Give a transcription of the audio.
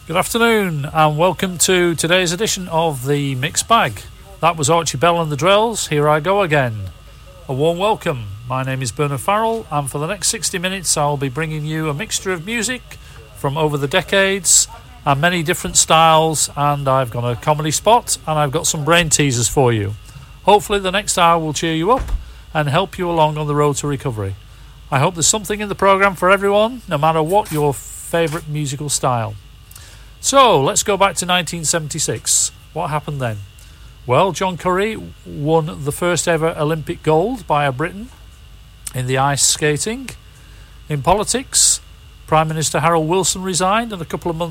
Good afternoon and welcome to today's edition of the Mixed Bag. That was Archie Bell and the Drells. Here I go again. A warm welcome. My name is Bernard Farrell, and for the next 60 minutes I'll be bringing you a mixture of music from over the decades and many different styles, and I've got a comedy spot and I've got some brain teasers for you. Hopefully the next hour will cheer you up and help you along on the road to recovery. I hope there's something in the programme for everyone, no matter what your favourite musical style. So, let's go back to 1976. What happened then? Well, John Curry won the first ever Olympic gold by a Briton in the ice skating. In politics, Prime Minister Harold Wilson resigned, and a couple of months